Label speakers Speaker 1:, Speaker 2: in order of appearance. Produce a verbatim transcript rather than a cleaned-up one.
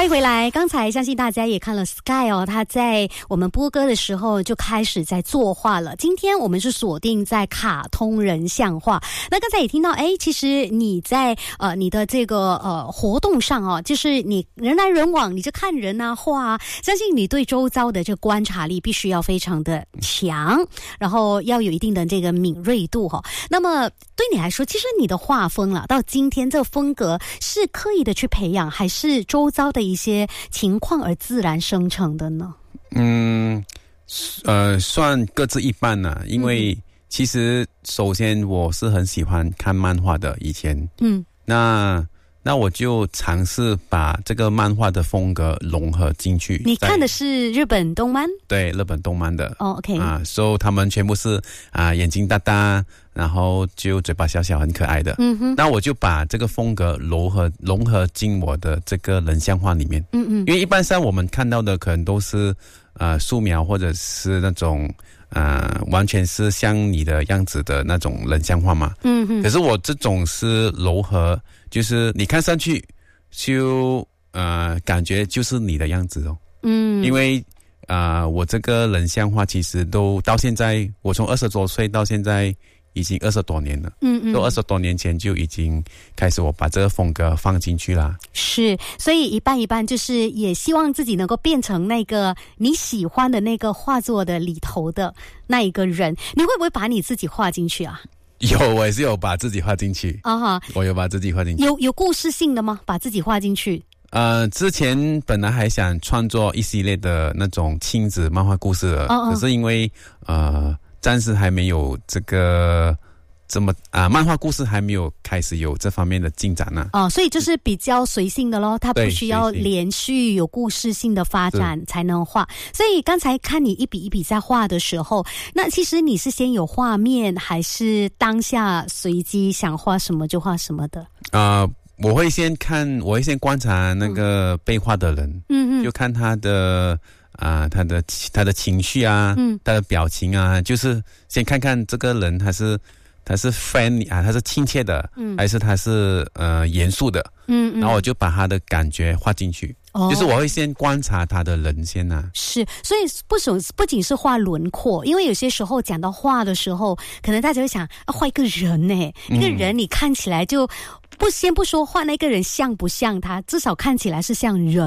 Speaker 1: 迎回来。刚才相信大家也看了 Sky 哦，他在我们播歌的时候就开始在作画了。今天我们是锁定在卡通人像画。那刚才也听到，哎，其实你在呃你的这个呃活动上哦，就是你人来人往，你就看人啊画啊，相信你对周遭的这个观察力必须要非常的强，然后要有一定的这个敏锐度哈、哦。那么对你来说，其实你的画风啦，到今天这个风格是刻意的去培养，还是周遭的一些情况而自然生成的呢？
Speaker 2: 嗯，呃，算各自一半呢、啊。因为其实首先我是很喜欢看漫画的，以前，嗯，那那我就尝试把这个漫画的风格融合进去。
Speaker 1: 你看的是日本动漫？
Speaker 2: 对，日本动漫的。
Speaker 1: 哦 ，OK
Speaker 2: 啊，所以他们全部是啊眼睛大大，然后就嘴巴小小，很可爱的。嗯哼，那我就把这个风格融合融合进我的这个人像画里面。嗯嗯，因为一般上我们看到的可能都是呃素描或者是那种呃完全是像你的样子的那种人像画嘛。嗯哼，可是我这种是柔和，就是你看上去就呃感觉就是你的样子哦。嗯，因为啊、呃，我这个人像画其实都到现在，我从二十多岁到现在已经二十多年了。嗯嗯，都二十多年前就已经开始我把这个风格放进去啦。
Speaker 1: 是，所以一半一半，就是也希望自己能够变成那个你喜欢的那个画作的里头的那一个人。你会不会把你自己画进去啊？
Speaker 2: 有，我也是有把自己画进去啊哈，我有把自己画进去。
Speaker 1: 有有故事性的吗？把自己画进去？
Speaker 2: 呃，之前本来还想创作一系列的那种亲子漫画故事的，哦哦，可是因为呃，暂时还没有这个这么啊、呃，漫画故事还没有开始有这方面的进展呢、啊。
Speaker 1: 哦，所以就是比较随性的咯，它不需要连续有故事性的发展才能画。所以刚才看你一笔一笔在画的时候，那其实你是先有画面，还是当下随机想画什么就画什么的？啊、呃。
Speaker 2: 我会先看，我会先观察那个被画的人，嗯嗯，就看他的啊、呃，他的他的情绪啊，嗯，他的表情啊，就是先看看这个人他是他是 friendly 啊，他是亲切的，嗯，还是他是呃严肃的，嗯嗯，然后我就把他的感觉画进去。哦，就是我会先观察他的人先啊，
Speaker 1: 是，所以不仅不仅是画轮廓，因为有些时候讲到画的时候，可能大家会想啊，画一个人呢、欸，一个人你看起来就不先不说画那个人像不像他，至少看起来是像人。